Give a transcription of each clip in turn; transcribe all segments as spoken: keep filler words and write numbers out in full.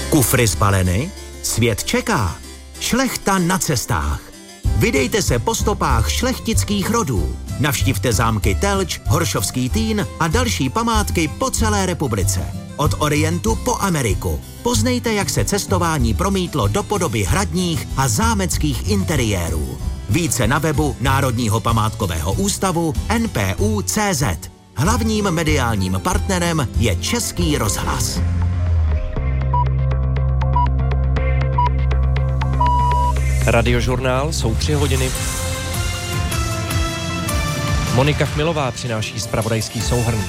Kufry zbaleny? Svět čeká. Šlechta na cestách. Vydejte se po stopách šlechtických rodů. Navštivte zámky Telč, Horšovský Týn a další památky po celé republice. Od Orientu po Ameriku. Poznejte, jak se cestování promítlo do podoby hradních a zámeckých interiérů. Více na webu Národního památkového ústavu N P U tečka cé zet. Hlavním mediálním partnerem je Český rozhlas. Radiožurnál, jsou tři hodiny. Monika Chmilová přináší zpravodajský souhrn.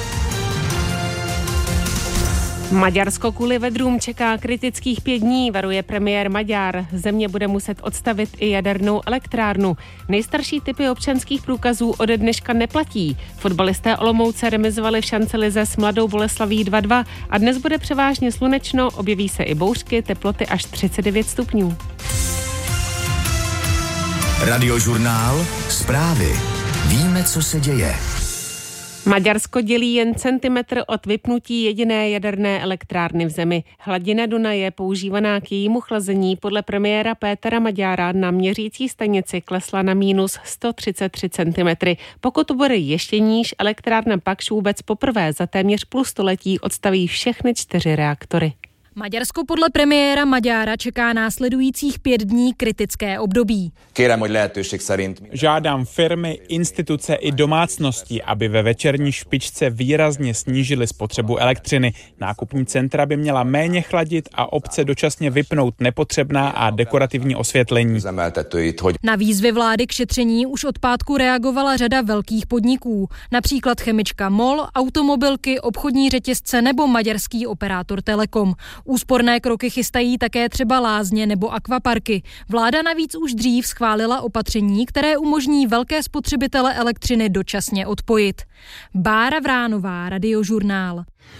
Maďarsko kvůli vedrům čeká kritických pět dní, varuje premiér Maďar. Země bude muset odstavit i jadernou elektrárnu. Nejstarší typy občanských průkazů ode dneška neplatí. Fotbalisté Olomouce remizovali v šancelize s Mladou Boleslaví dva dva a dnes bude převážně slunečno, objeví se i bouřky, teploty až třicet devět stupňů. Radiožurnál, zprávy. Víme, co se děje. Maďarsko dělí jen centimetr od vypnutí jediné jaderné elektrárny v zemi. Hladina Dunaje používaná k jejímu chlazení podle premiéra Pétera Maďára na měřící stanici klesla na mínus sto třicet tři centimetrů. Pokud to bude ještě níž, elektrárna Paks vůbec poprvé za téměř půl století odstaví všechny čtyři reaktory. Maďarsko podle premiéra Maďára čeká následujících pět dní kritické období. Žádám firmy, instituce i domácnosti, aby ve večerní špičce výrazně snížily spotřebu elektřiny. Nákupní centra by měla méně chladit a obce dočasně vypnout nepotřebná a dekorativní osvětlení. Na výzvy vlády k šetření už od pátku reagovala řada velkých podniků, například chemička MOL, automobilky, obchodní řetězce nebo maďarský operátor Telekom. Úsporné kroky chystají také třeba lázně nebo akvaparky. Vláda navíc už dřív schválila opatření, které umožní velké spotřebitele elektřiny dočasně odpojit. Bára Vránová, Radiožurnál.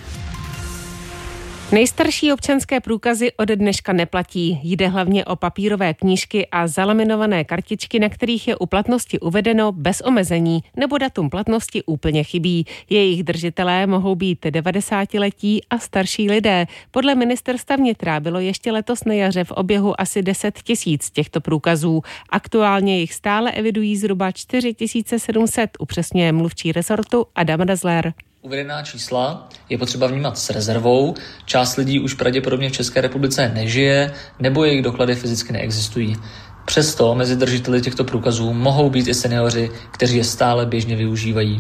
Nejstarší občanské průkazy ode dneška neplatí. Jde hlavně o papírové knížky a zalaminované kartičky, na kterých je u platnosti uvedeno bez omezení nebo datum platnosti úplně chybí. Jejich držitelé mohou být devadesátiletí a starší lidé. Podle ministerstva vnitra bylo ještě letos na jaře v oběhu asi deset tisíc těchto průkazů. Aktuálně jich stále evidují zhruba čtyři tisíce sedm set, upřesňuje mluvčí rezortu Adam Dazzler. Uvedená čísla je potřeba vnímat s rezervou. Část lidí už pravděpodobně v České republice nežije nebo jejich doklady fyzicky neexistují. Přesto mezi držiteli těchto průkazů mohou být i seniori, kteří je stále běžně využívají.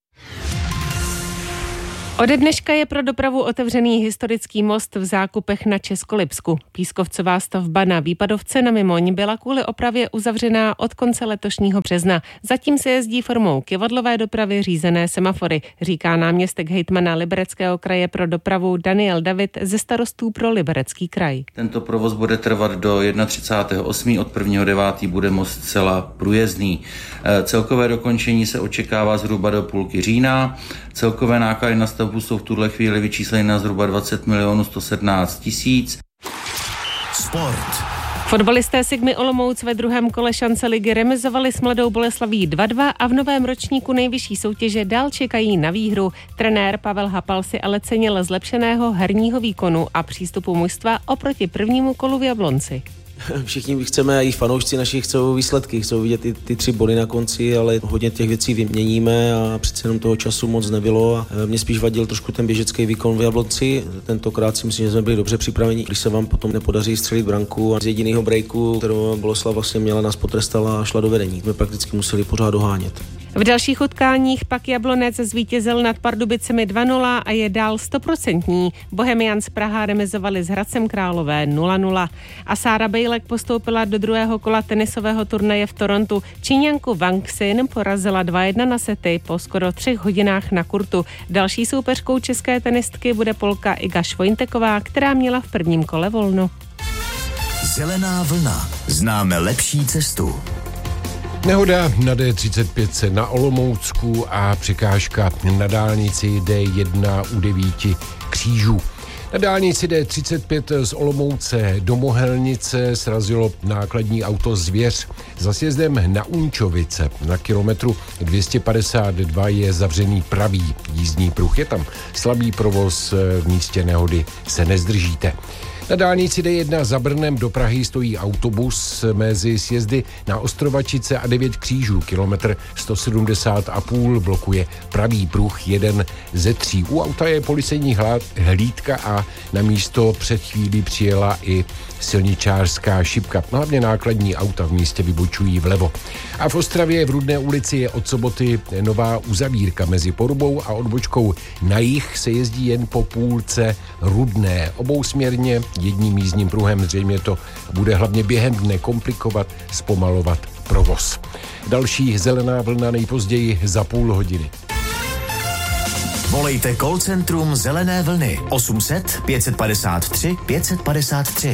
Ode dneška je pro dopravu otevřený historický most v Zákupech na Českolipsku. Pískovcová stavba na Výpadovce na Mimoň byla kvůli opravě uzavřená od konce letošního března. Zatím se jezdí formou kyvadlové dopravy řízené semafory, říká náměstek hejtmana Libereckého kraje pro dopravu Daniel David ze starostů pro Liberecký kraj. Tento provoz bude trvat do třicátého prvního osmého Od prvního devátého bude most zcela průjezdný. Celkové dokončení se očekává zhruba do půlky října. Celkové náklady na stavbu jsou v tuhle chvíli vyčísleny na zhruba dvacet milionů sto sedmnáct tisíc. Sport. Fotbalisté Sigmy Olomouc ve druhém kole šance ligy remizovali s Mladou Boleslaví dva dva a v novém ročníku nejvyšší soutěže dál čekají na výhru. Trenér Pavel Hapal si ale cenil zlepšeného herního výkonu a přístupu mužstva oproti prvnímu kolu v Jablonci. Všichni chceme, i fanoušci naši chcou výsledky, chcou vidět ty, ty tři body na konci, ale hodně těch věcí vyměníme a přece jenom toho času moc nebylo. A mě spíš vadil trošku ten běžecký výkon v Jablonci. Tentokrát si myslím, že jsme byli dobře připraveni. Když se vám potom nepodaří střelit branku a z jediného breaku, kterou Boleslav vlastně měla, nás potrestala a šla do vedení. Jsme prakticky museli pořád dohánět. V dalších utkáních pak Jablonec zvítězil nad Pardubicemi dva nula a je dál stoprocentní. Bohemians Praha remizovali s Hradcem Králové nula nula. A Sára Bejlek postoupila do druhého kola tenisového turnaje v Torontu. Číňanku Wang Xin porazila dva jedna na sety po skoro třech hodinách na kurtu. Další soupeřkou české tenistky bude Polka Iga Švojnteková, která měla v prvním kole volno. Zelená vlna. Známe lepší cestu. Nehoda na D třicet pět na Olomoucku a překážka na dálnici D jedna u devíti křížů. Na dálnici D třicet pět z Olomouce do Mohelnice srazilo nákladní auto Zvěř. Za sjezdem na Unčovice na kilometru dvě stě padesát dva je zavřený pravý jízdní pruh. Je tam slabý provoz, v místě nehody se nezdržíte. Na dálnici D jedna za Brnem do Prahy stojí autobus mezi sjezdy na Ostrovačice a Devět křížů. Kilometr sto sedmdesát a půl blokuje pravý pruh jeden ze tří. U auta je policejní hlídka a na místo před chvílí přijela i silničářská šipka. Hlavně nákladní auta v místě vybočují vlevo. A v Ostravě v Rudné ulici je od soboty nová uzavírka. Mezi Porubou a odbočkou na jih se jezdí jen po půlce Rudné. Obousměrně jedním jízdním pruhem, zřejmě to bude hlavně během dne komplikovat, zpomalovat provoz. Další zelená vlna nejpozději za půl hodiny. Volejte call centrum Zelené vlny osm set pět padesát tři pět padesát tři.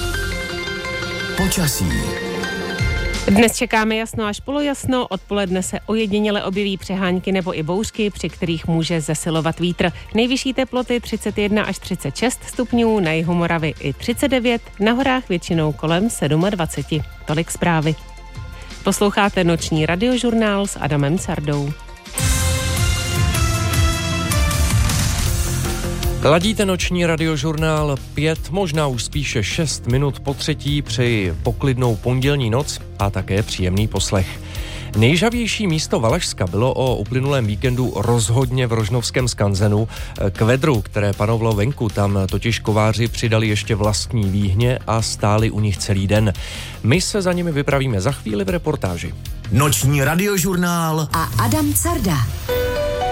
Počasí. Dnes čekáme jasno až polojasno, odpoledne se ojediněle objeví přehánky nebo i bouřky, při kterých může zesilovat vítr. Nejvyšší teploty třicet jedna až třicet šest stupňů, na jihu Moravy i třicet devět, na horách většinou kolem dvacet sedm. Tolik zprávy. Posloucháte noční radiožurnál s Adamem Sardou. Ladíte noční radiožurnál pět, možná už spíše šest minut po třetí, přeji poklidnou pondělní noc a také příjemný poslech. Nejžavější místo Valašska bylo o uplynulém víkendu rozhodně v Rožnovském skanzenu. K vedru, které panovalo venku, tam totiž kováři přidali ještě vlastní výhně a stáli u nich celý den. My se za nimi vypravíme za chvíli v reportáži. Noční radiožurnál a Adam Carda.